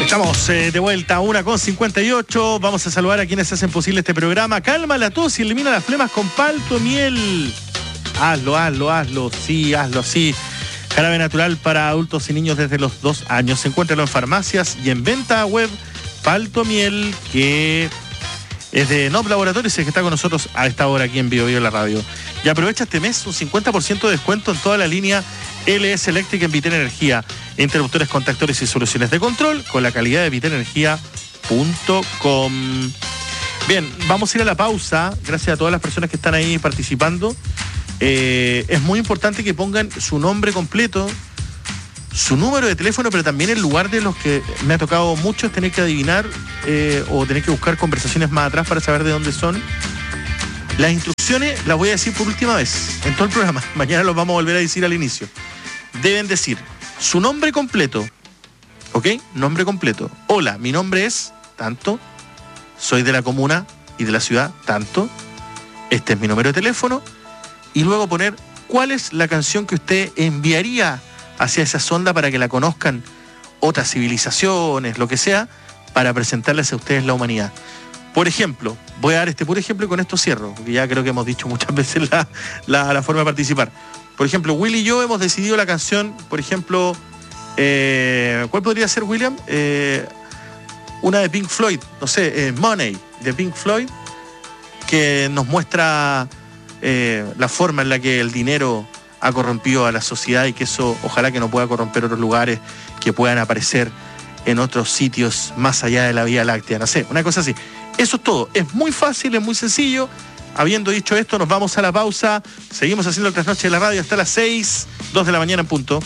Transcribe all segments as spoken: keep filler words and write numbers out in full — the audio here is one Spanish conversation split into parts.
Estamos eh, de vuelta a una con cincuenta y ocho. Vamos a saludar a quienes hacen posible este programa. Calma la tos y elimina las flemas con palto miel. Hazlo, hazlo, hazlo. Sí, hazlo, sí. Jarabe natural para adultos y niños desde los dos años. Encuéntralo en farmacias y en venta web. Palto miel, que es de Nob Laboratorios y que está con nosotros a esta hora aquí en Bio Bio la radio. Y aprovecha este mes un cincuenta por ciento de descuento en toda la línea L S Electric en Vitel Energía. Interruptores, contactores y soluciones de control con la calidad de vitel energía punto com. Bien, vamos a ir a la pausa. Gracias a todas las personas que están ahí participando. Eh, es muy importante que pongan su nombre completo, su número de teléfono, pero también el lugar de los que me ha tocado mucho es tener que adivinar eh, o tener que buscar conversaciones más atrás para saber de dónde son. Las instrucciones las voy a decir por última vez en todo el programa. Mañana los vamos a volver a decir al inicio. Deben decir su nombre completo, ¿ok? Nombre completo. Hola, mi nombre es tanto, soy de la comuna y de la ciudad tanto, este es mi número de teléfono, y luego poner cuál es la canción que usted enviaría hacia esa sonda para que la conozcan otras civilizaciones, lo que sea, para presentarles a ustedes la humanidad. Por ejemplo, voy a dar este puro ejemplo y con esto cierro, porque ya creo que hemos dicho muchas veces la, la, la forma de participar. Por ejemplo, Will y yo hemos decidido la canción, por ejemplo, eh, ¿cuál podría ser, William? Eh, una de Pink Floyd, no sé, eh, Money, de Pink Floyd, que nos muestra eh, la forma en la que el dinero ha corrompido a la sociedad y que eso ojalá que no pueda corromper otros lugares que puedan aparecer en otros sitios más allá de la Vía Láctea, no sé, una cosa así. Eso es todo, es muy fácil, es muy sencillo. Habiendo dicho esto, nos vamos a la pausa. Seguimos haciendo el trasnoche de la radio hasta las seis, dos de la mañana en punto.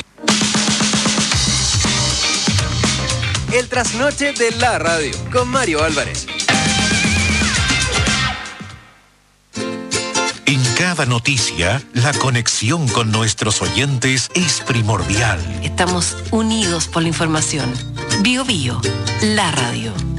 El trasnoche de la radio con Mario Álvarez. En cada noticia, la conexión con nuestros oyentes es primordial. Estamos unidos por la información. Bio Bio, la radio.